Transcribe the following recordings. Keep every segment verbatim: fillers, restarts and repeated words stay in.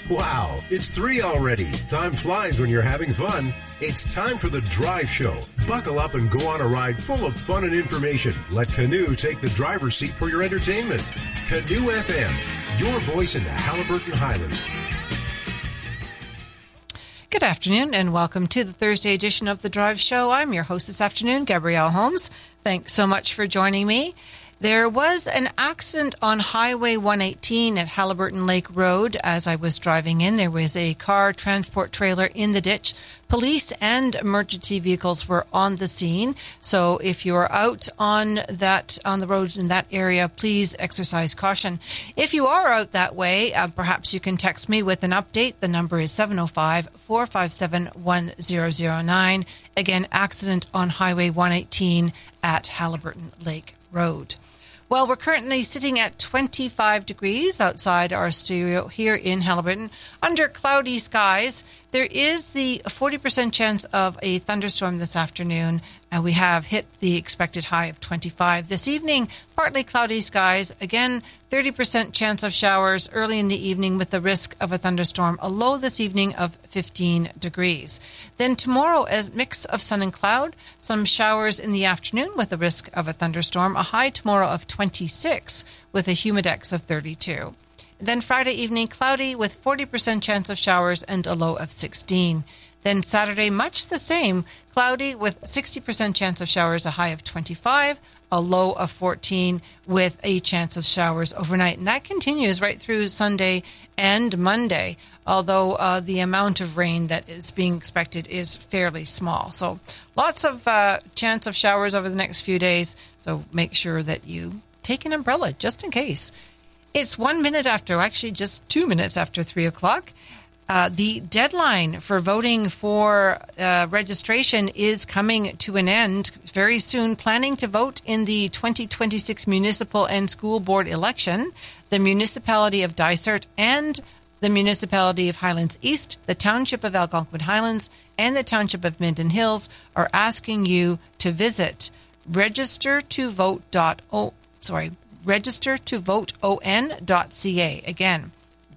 Wow, it's three already. Time flies when you're having fun. It's time for the Drive Show. Buckle up and go on a ride full of fun and information. Let Canoe take the driver's seat for your entertainment. Canoe F M, your voice in the Haliburton Highlands. Good afternoon and welcome to the Thursday edition of the Drive Show. I'm your host this afternoon, Gabrielle Holmes. Thanks so much for joining me. There was an accident on Highway one eighteen at Haliburton Lake Road. As I was driving in, there was a car transport trailer in the ditch. Police and emergency vehicles were on the scene. So if you're out on that on the road in that area, please exercise caution. If you are out that way, uh, perhaps you can text me with an update. The number is seven oh five, four five seven, one oh oh nine. Again, accident on Highway one eighteen at Haliburton Lake Road. Well, we're currently sitting at twenty-five degrees outside our studio here in Haliburton under cloudy skies. There is the forty percent chance of a thunderstorm this afternoon, and we have hit the expected high of twenty-five. This evening, partly cloudy skies. Again, thirty percent chance of showers early in the evening with the risk of a thunderstorm. A low this evening of fifteen degrees. Then tomorrow, a mix of sun and cloud. Some showers in the afternoon with the risk of a thunderstorm. A high tomorrow of twenty-six with a humidex of thirty-two. Then Friday evening, cloudy with forty percent chance of showers and a low of sixteen. Then Saturday, much the same, cloudy with sixty percent chance of showers, a high of twenty-five, a low of fourteen with a chance of showers overnight. And that continues right through Sunday and Monday, although uh, the amount of rain that is being expected is fairly small. So lots of uh, chance of showers over the next few days. So make sure that you take an umbrella just in case. It's one minute after, actually just two minutes after three o'clock. Uh, the deadline for voting for uh, registration is coming to an end very soon. Planning to vote in the twenty twenty-six municipal and school board election, the municipality of Dysart and the municipality of Highlands East, the township of Algonquin Highlands, and the township of Minden Hills are asking you to visit register to vote dot o sorry register to vote on dot c a. Again,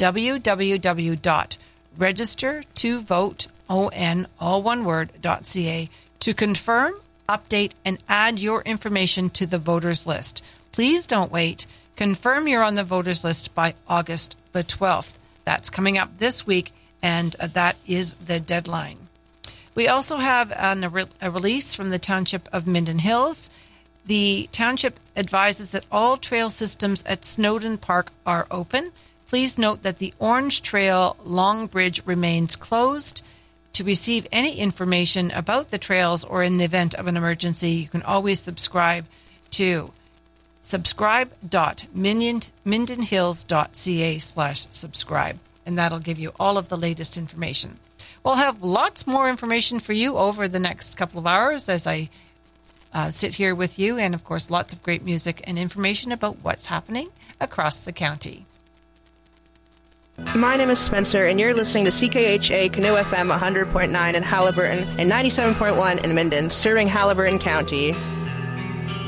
w w w dot register to vote on, all one word, .ca, to confirm, update, and add your information to the voters list. Please don't wait. Confirm you're on the voters list by August the twelfth. That's coming up this week, and uh, that is the deadline. We also have an, a, re- a release from the township of Minden Hills. The township advises that all trail systems at Snowden Park are open. Please note that the Orange Trail Long Bridge remains closed. To receive any information about the trails or in the event of an emergency, you can always subscribe to subscribe dot minden hills dot c a slash subscribe, and that'll give you all of the latest information. We'll have lots more information for you over the next couple of hours as I uh, sit here with you, and of course lots of great music and information about what's happening across the county. My name is Spencer, and you're listening to C K H A Canoe F M one hundred point nine in Haliburton and ninety-seven point one in Minden, serving Haliburton County.